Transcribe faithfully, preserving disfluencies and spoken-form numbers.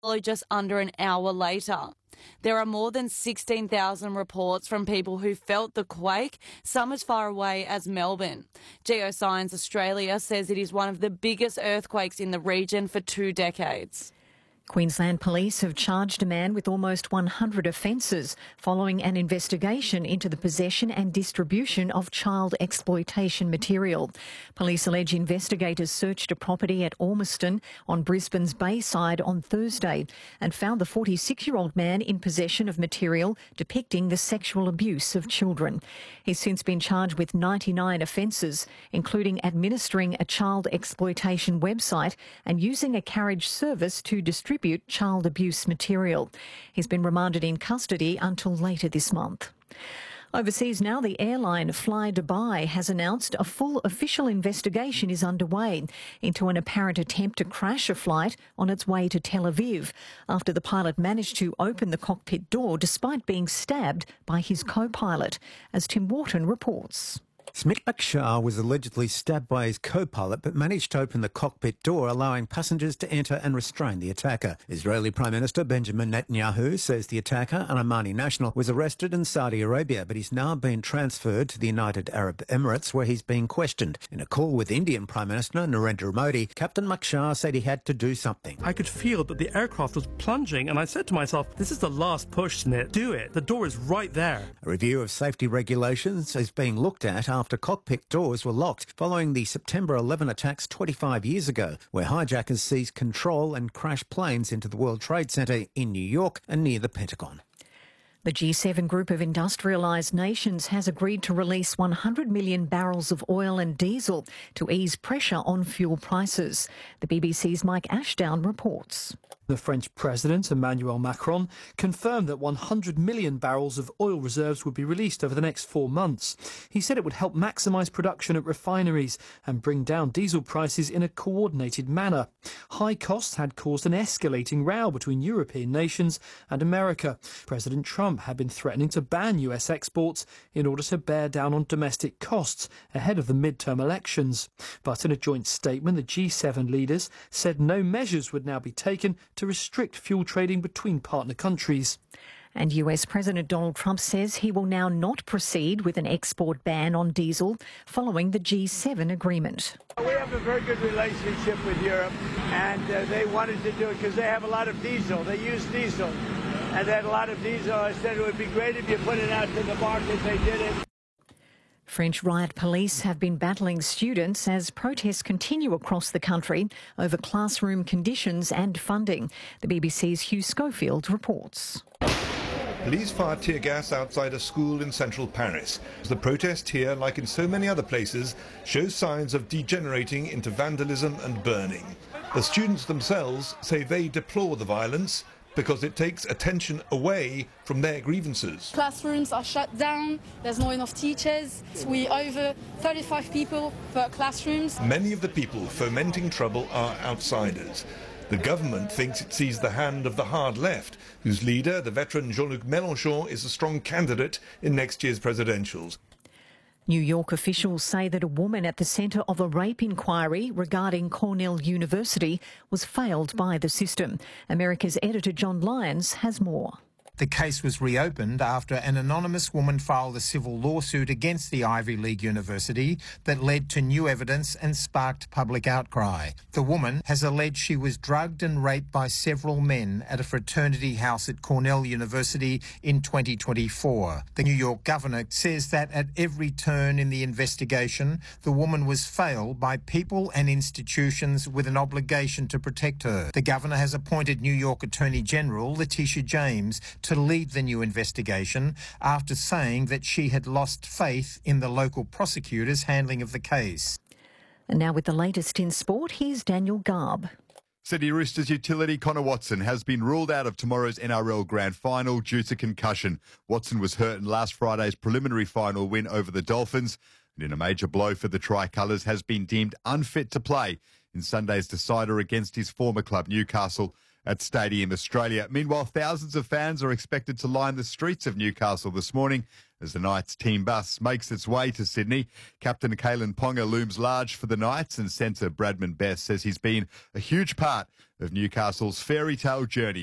followed just under an hour later. There are more than sixteen thousand reports from people who felt the quake, some as far away as Melbourne. Geoscience Australia says it is one of the biggest earthquakes in the region for two decades. Queensland Police have charged a man with almost one hundred offences following an investigation into the possession and distribution of child exploitation material. Police allege investigators searched a property at Ormiston on Brisbane's Bayside on Thursday and found the forty-six-year-old man in possession of material depicting the sexual abuse of children. He's since been charged with ninety-nine offences, including administering a child exploitation website and using a carriage service to distribute child abuse material. He's been remanded in custody until later this month. Overseas now, the airline Fly Dubai has announced a full official investigation is underway into an apparent attempt to crash a flight on its way to Tel Aviv after the pilot managed to open the cockpit door despite being stabbed by his co-pilot, as Tim Wharton reports. Smit Bakshar was allegedly stabbed by his co-pilot but managed to open the cockpit door, allowing passengers to enter and restrain the attacker. Israeli Prime Minister Benjamin Netanyahu says the attacker, an Omani national, was arrested in Saudi Arabia but he's now been transferred to the United Arab Emirates where he's being questioned. In a call with Indian Prime Minister Narendra Modi, Captain Bakshar said he had to do something. I could feel that the aircraft was plunging and I said to myself, this is the last push, Snit. Do it. The door is right there. A review of safety regulations is being looked at after cockpit doors were locked following the September eleventh attacks twenty-five years ago, where hijackers seized control and crashed planes into the World Trade Center in New York and near the Pentagon. The G seven group of industrialised nations has agreed to release one hundred million barrels of oil and diesel to ease pressure on fuel prices. The B B C's Mike Ashdown reports. The French President, Emmanuel Macron, confirmed that one hundred million barrels of oil reserves would be released over the next four months. He said it would help maximise production at refineries and bring down diesel prices in a coordinated manner. High costs had caused an escalating row between European nations and America. President Trump had been threatening to ban U S exports in order to bear down on domestic costs ahead of the midterm elections. But in a joint statement, the G seven leaders said no measures would now be taken to restrict fuel trading between partner countries. And U S President Donald Trump says he will now not proceed with an export ban on diesel following the G seven agreement. We have a very good relationship with Europe, and uh, they wanted to do it because they have a lot of diesel. They use diesel, and they had a lot of diesel. I said it would be great if you put it out to the market. They did it. French riot police have been battling students as protests continue across the country over classroom conditions and funding. The B B C's Hugh Schofield reports. Police fired tear gas outside a school in central Paris. The protest here, like in so many other places, shows signs of degenerating into vandalism and burning. The students themselves say they deplore the violence because it takes attention away from their grievances. Classrooms are shut down, there's not enough teachers. We over thirty-five people per classrooms. Many of the people fomenting trouble are outsiders. The government thinks it sees the hand of the hard left, whose leader, the veteran Jean-Luc Mélenchon, is a strong candidate in next year's presidentials. New York officials say that a woman at the centre of a rape inquiry regarding Cornell University was failed by the system. America's editor John Lyons has more. The case was reopened after an anonymous woman filed a civil lawsuit against the Ivy League University that led to new evidence and sparked public outcry. The woman has alleged she was drugged and raped by several men at a fraternity house at Cornell University in twenty twenty-four. The New York governor says that at every turn in the investigation, the woman was failed by people and institutions with an obligation to protect her. The governor has appointed New York Attorney General Letitia James to lead the new investigation after saying that she had lost faith in the local prosecutor's handling of the case. And now with the latest in sport, here's Daniel Garb. Sydney Roosters utility Connor Watson has been ruled out of tomorrow's N R L Grand Final due to concussion. Watson was hurt in last Friday's preliminary final win over the Dolphins, and in a major blow for the Tricolours has been deemed unfit to play in Sunday's decider against his former club Newcastle at Stadium Australia. Meanwhile, thousands of fans are expected to line the streets of Newcastle this morning as the Knights team bus makes its way to Sydney. Captain Kalen Ponga looms large for the Knights, and centre Bradman Best says he's been a huge part of Newcastle's fairy tale journey.